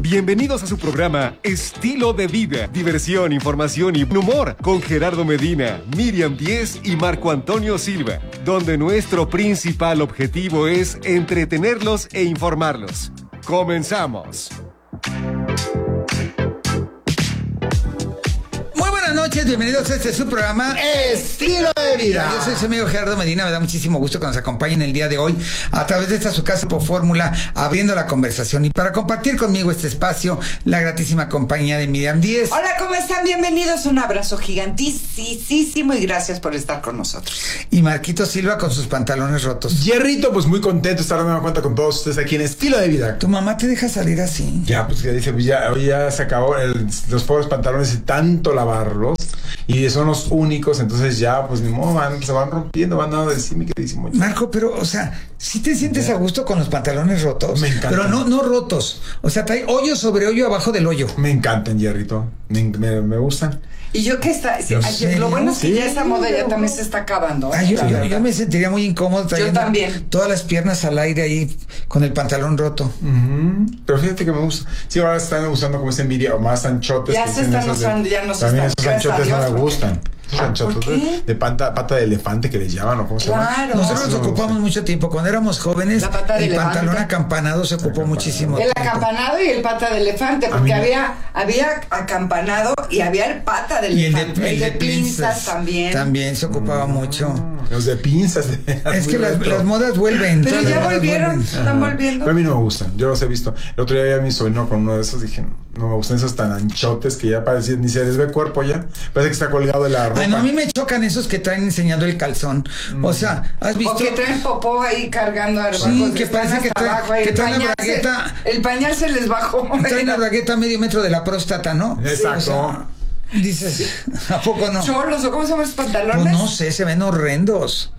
Bienvenidos a su programa Estilo de Vida, diversión, información y humor con Gerardo Medina, Miriam Díez y Marco Antonio Silva, donde nuestro principal objetivo es entretenerlos e informarlos. ¡Comenzamos! Buenas noches, bienvenidos a este su programa Estilo de Vida. Yo soy su amigo Gerardo Medina, me da muchísimo gusto que nos acompañen el día de hoy a través de esta su casa por fórmula, abriendo la conversación y para compartir conmigo este espacio, la gratísima compañía de Miriam Díez. Hola, ¿cómo están? Bienvenidos, un abrazo gigantísimo y gracias por estar con nosotros. Y Marquito Silva con sus pantalones rotos. Hierrito, pues muy contento de estar dando cuenta con todos ustedes aquí en Estilo de Vida. ¿Tu mamá te deja salir así? Ya, pues que dice, ya se acabó los pobres pantalones y tanto lavarlos. Y son los únicos, entonces ya, pues ni modo, se van rompiendo, van dando de encima y queridísimo. Marco, pero, o sea, ¿sí te sientes a gusto con los pantalones rotos? Me encanta. Pero no rotos, o sea, trae hoyo sobre hoyo abajo del hoyo. Me encantan, Hierrito, me gustan. Y yo que está, lo bueno es que ya esa moda ya también se está acabando. Yo me sentiría muy incómodo trayendo todas las piernas al aire ahí con el pantalón roto. Pero fíjate que me gusta. Sí, ahora están usando como esa envidia o más anchotes. Ya se están usando, ya no se también están. También esos anchotes no me gustan. Esos anchotes de pata de elefante que les llaman, ¿o cómo se llama? Claro. Nosotros nos ocupamos mucho tiempo. Cuando éramos jóvenes, el pantalón acampanado se ocupó muchísimo tiempo. El acampanado y el pata de elefante, porque había acampanado y había el pata de elefante. Y el de pinzas también. También se ocupaba mucho. Los de pinzas. Es que las modas vuelven. Pero ya volvieron, están volviendo. Pero a mí no me gustan, yo los he visto. El otro día vi a mi sobrino con uno de esos, dije, no me gustan esos tan anchotes que ya parecían, ni se les ve cuerpo ya. Parece que está colgado de la ropa. Bueno, a mí me chocan esos que traen enseñando el calzón. O sea, ¿has visto? O que traen popó ahí cargando abajo. Sí, que parece que traen la bragueta. El pañal se les bajó. Traen la bragueta a medio metro de la próstata, ¿no? Exacto. Sí, o sea, dices, ¿a poco no? ¿Cholos o cómo se llaman los pantalones? Pues no sé, se ven horrendos.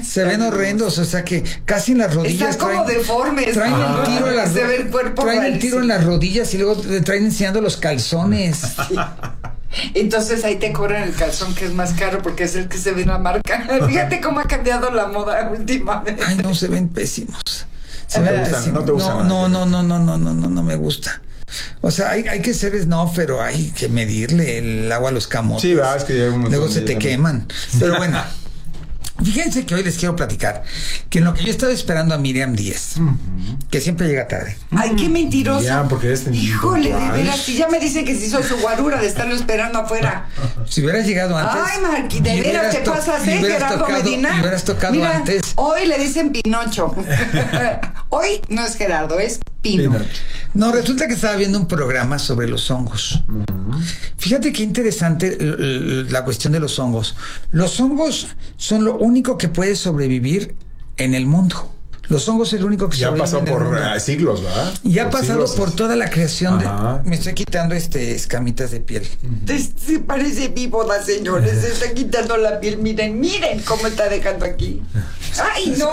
O sea que casi en las rodillas. Están como deformes. Traen el tiro en las se ve el cuerpo. Traen el tiro en las rodillas y luego te traen enseñando los calzones. Sí. Entonces ahí te cobran el calzón que es más caro porque es el que se ve en la marca. Fíjate cómo ha cambiado la moda últimamente. Ay, no, se ven pésimos. No te gustan. No me gusta. O sea, hay que ser pero hay que medirle el agua a los camotes. Sí, va, es que luego se te queman. Pero bueno, fíjense que hoy les quiero platicar que en lo que yo estaba esperando a Miriam Díez, que siempre llega tarde. Ay, qué mentiroso. Ya, porque eres Híjole, de veras, si ya me dice que si soy su guarura de estarlo esperando afuera. Si hubieras llegado antes. Ay, Marqui, de veras, ¿qué pasa, Gerardo Medina? Hubieras tocado Mira, antes. Hoy le dicen Pinocho. Hoy no es Gerardo, es Pino. No, resulta que estaba viendo un programa sobre los hongos. Fíjate qué interesante la cuestión de los hongos. Los hongos son lo único que puede sobrevivir en el mundo. Los hongos es lo único que ya pasó por siglos, ¿verdad? Ya ha pasado por toda la creación de... Me estoy quitando escamitas de piel. Se parece víbora, señores. Se está quitando la piel. Miren cómo está dejando aquí. ¡Ay, no!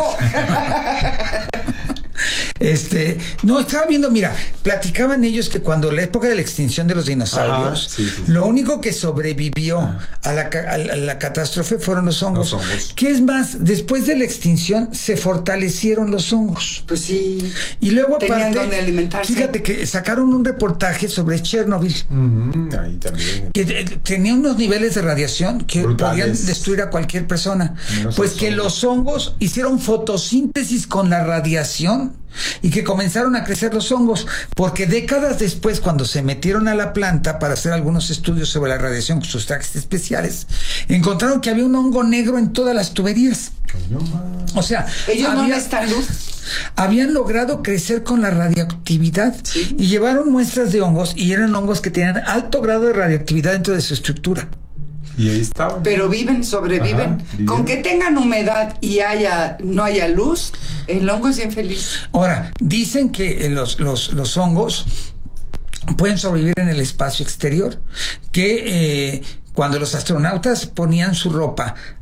No, estaba viendo, mira, platicaban ellos que cuando la época de la extinción de los dinosaurios, lo único que sobrevivió a la catástrofe fueron los hongos. ¿Qué es más? Después de la extinción se fortalecieron los hongos. Pues sí. Y luego tenían donde alimentarse. Fíjate que sacaron un reportaje sobre Chernobyl. Ahí también. Que tenía unos niveles de radiación que podían destruir a cualquier persona. Pues que los hongos hicieron fotosíntesis con la radiación y que comenzaron a crecer los hongos, porque décadas después, cuando se metieron a la planta para hacer algunos estudios sobre la radiación con sus trajes especiales, encontraron que había un hongo negro en todas las tuberías. O sea, ellos no necesitan luz. Habían logrado crecer con la radioactividad y llevaron muestras de hongos y eran hongos que tenían alto grado de radioactividad dentro de su estructura. Y ahí estaban. Pero sobreviven. Con que tengan humedad y no haya luz, el hongo es infeliz. Ahora, dicen que los hongos pueden sobrevivir en el espacio exterior, que cuando los astronautas ponían su ropa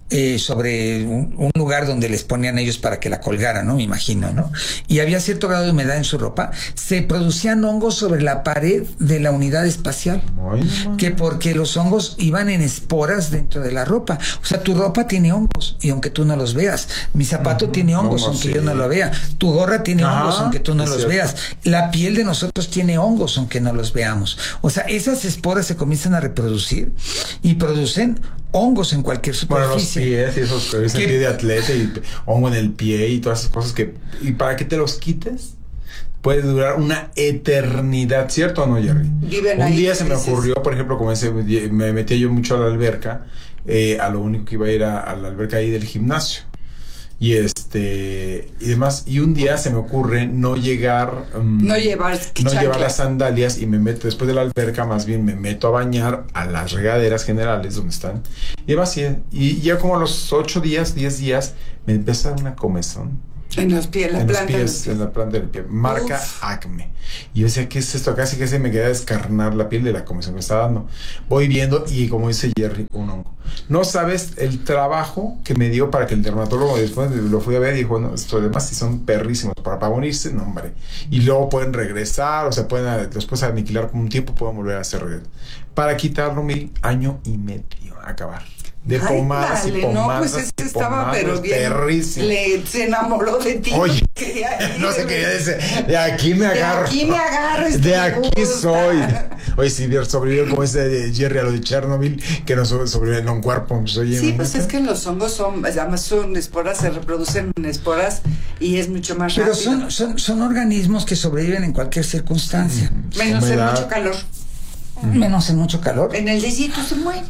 sobre un lugar donde les ponían ellos para que la colgaran, ¿no? Me imagino, ¿no? Y había cierto grado de humedad en su ropa, se producían hongos sobre la pared de la unidad espacial. Que porque los hongos iban en esporas dentro de la ropa. O sea, tu ropa tiene hongos, y aunque tú no los veas. Mi zapato tiene hongos, aunque yo no lo vea. Tu gorra tiene hongos, aunque tú no los veas. La piel de nosotros tiene hongos, aunque no los veamos. O sea, esas esporas se comienzan a reproducir y producen hongos en cualquier superficie. Bueno, los pies y esos que pie de atleta y hongo en el pie y todas esas cosas y para que te los quites puede durar una eternidad, ¿cierto o no, Jerry? Un día se me ocurrió, por ejemplo, como me metía yo mucho a la alberca, a lo único que iba a ir a la alberca ahí del gimnasio. Y y demás, y un día se me ocurre no llevar las sandalias y me meto después de la alberca, más bien me meto a bañar a las regaderas generales donde están y demás, y ya como a los 10 días me empieza a dar una comezón en los pies, en la planta del pie, marca Acme. Y yo decía, ¿qué es esto? Casi que se me queda descarnar la piel de la comezón que me está dando. Voy viendo y, como dice Jerry, un hongo. No sabes el trabajo que me dio para que el dermatólogo después lo fui a ver y dijo, no, estos demás sí son perrísimos para unirse, no, hombre. Y luego pueden regresar, o sea, pueden después aniquilar con un tiempo, pueden volver a hacer regreso. Para quitarlo, 1 año y medio, acabar. De pomadas y pomadas. No, pues este estaba pero bien. Perrísimo. Se enamoró de ti. Oye, no se quería decir, de aquí me agarro. De aquí soy. Oye, si sobrevivió como ese Jerry a lo de Chernobyl, que no sobrevive en un cuerpo. Pues, oye, sí, pues es que los hongos además son esporas, se reproducen en esporas y es mucho más rápido. Pero son organismos que sobreviven en cualquier circunstancia. Menos en mucho calor. Menos en mucho calor. En el desierto se mueren.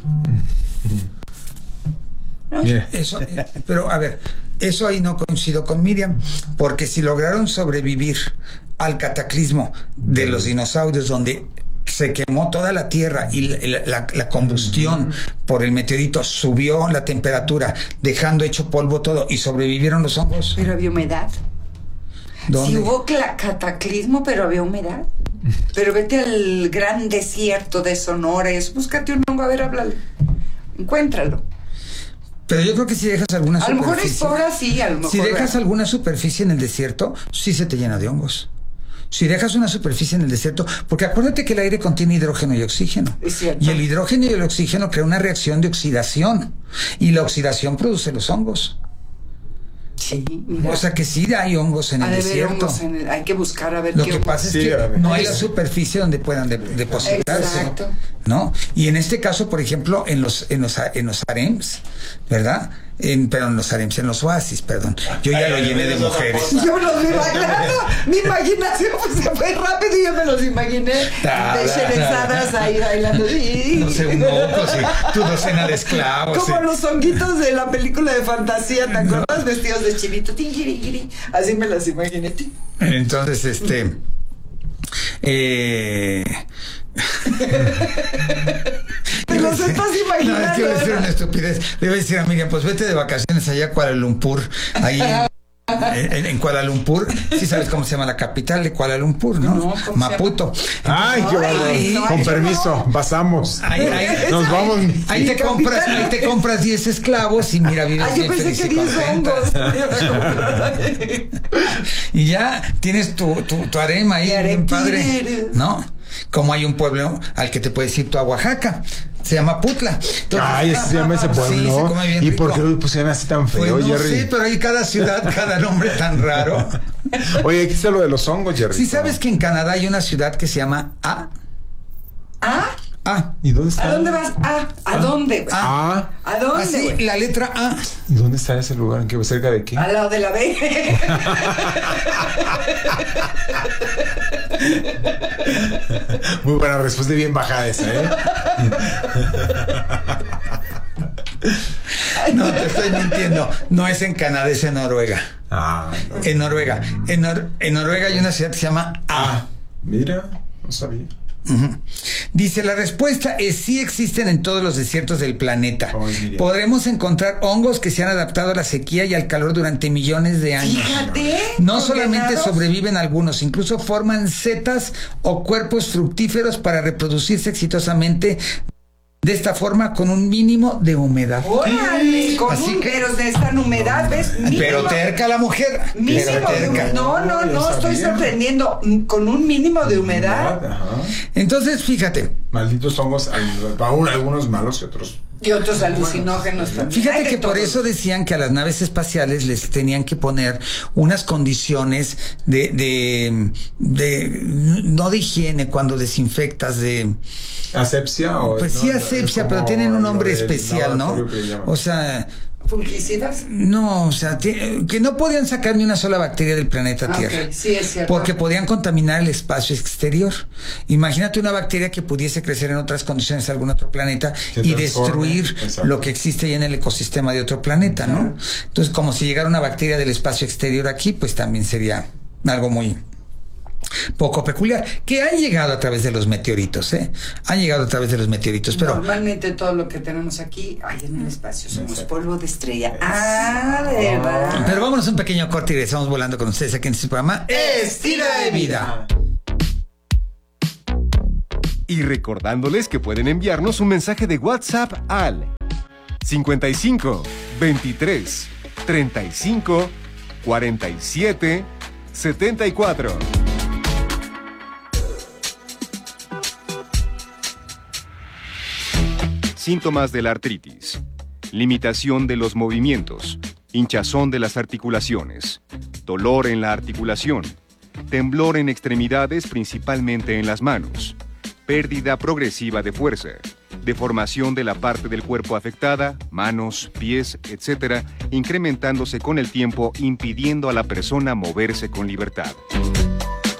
Eso, pero a ver, eso ahí no coincido con Miriam, porque si lograron sobrevivir al cataclismo de los dinosaurios, donde se quemó toda la tierra y la combustión por el meteorito subió la temperatura, dejando hecho polvo todo, y sobrevivieron los hongos. Pero había humedad. ¿Dónde? Sí hubo cataclismo, pero había humedad. Pero vete al gran desierto de Sonora, búscate un hongo, a ver, háblale, encuéntralo. Pero yo creo que si dejas alguna superficie... A lo mejor esporas, sí, a lo mejor... Si dejas alguna superficie en el desierto, sí se te llena de hongos. Si dejas una superficie en el desierto... Porque acuérdate que el aire contiene hidrógeno y oxígeno. Es cierto. Y el hidrógeno y el oxígeno crean una reacción de oxidación. Y la oxidación produce los hongos. Sí, mira. O sea que sí hay hongos en el desierto. Hay que buscar a ver Lo que pasa es que no hay la superficie donde puedan depositarse. Exacto. ¿No? Y en este caso, por ejemplo, en los harems, ¿verdad? Pero en los harems, en los oasis, perdón. Yo ya lo llené de mujeres. Yo me los imaginando. Mi imaginación pues, se fue rápido y yo me los imaginé desherezadas ahí bailando. No sé, un moco, sí. Tu docena de esclavos. Como los honguitos de la película de fantasía, ¿te acuerdas? Vestidos de chinito. Así me los imaginé. Entonces, Te los estás imaginando. No, es que voy a decir una estupidez. Le voy a decir a Miriam, pues vete de vacaciones allá a Kuala Lumpur. Ahí en Kuala Lumpur. Sí sabes cómo se llama la capital de Kuala Lumpur, ¿no? No, Maputo. Ay, qué bárbaro. Con permiso, pasamos. Nos vamos. Ahí te compras 10 esclavos y mira, vives bien feliz y contenta. Y ya tienes tu harem ahí, bien padre, ¿no? Como hay un pueblo al que te puedes ir tú a Oaxaca, se llama Putla. Entonces, se llama ese pueblo. Sí, se come bien ¿Y rico. por qué lo pusieron así tan feo, pues no Jerry? sé, pero hay cada ciudad, cada nombre tan raro. Oye, aquí está lo de los hongos, Jerry. Sí, sabes que en Canadá hay una ciudad que se llama A. ¿Y dónde está? ¿A dónde vas? ¿A dónde? ¿A dónde? Así, la letra A. ¿Y dónde está ese lugar? ¿En qué? ¿Cerca de qué? Al lado de la B. Muy buena respuesta, bien bajada esa, No, te estoy mintiendo. No es en Canadá, es en Noruega. No. En Noruega. En Noruega hay una ciudad que se llama A. Mira, no sabía. Dice, la respuesta es sí, existen en todos los desiertos del planeta. Podremos encontrar hongos que se han adaptado a la sequía y al calor durante millones de años. Fíjate. No solamente sobreviven algunos, incluso forman setas o cuerpos fructíferos para reproducirse exitosamente de esta forma con un mínimo de humedad. ¡Órale! Pero de esta humedad, ¿ves? Mínimo, pero terca la mujer. Mínimo terca. No, estoy sorprendiendo. Con un mínimo de humedad. Entonces, fíjate. Malditos hongos, algunos malos y otros. Y otros alucinógenos también. Fíjate que por eso decían que a las naves espaciales les tenían que poner unas condiciones no de higiene cuando desinfectas, de asepsia o pues sí, asepsia, pero tienen un nombre especial, ¿no? O sea, ¿fungicidas? No, o sea, que no podían sacar ni una sola bacteria del planeta Tierra. Okay, sí, es cierto. Porque podían contaminar el espacio exterior. Imagínate una bacteria que pudiese crecer en otras condiciones en algún otro planeta y destruir lo que existe ahí en el ecosistema de otro planeta, ¿no? Entonces, como si llegara una bacteria del espacio exterior aquí, pues también sería algo muy poco peculiar, que han llegado a través de los meteoritos, pero normalmente todo lo que tenemos aquí hay en el espacio somos polvo de estrella. ¿Verdad? Pero vámonos a un pequeño corte y regresamos volando con ustedes aquí en este programa Estilo de Vida. Y recordándoles que pueden enviarnos un mensaje de WhatsApp al 55 23 35 47 74. Síntomas de la artritis: limitación de los movimientos, hinchazón de las articulaciones, dolor en la articulación, temblor en extremidades, principalmente en las manos, pérdida progresiva de fuerza, deformación de la parte del cuerpo afectada, manos, pies, etc., incrementándose con el tiempo, impidiendo a la persona moverse con libertad.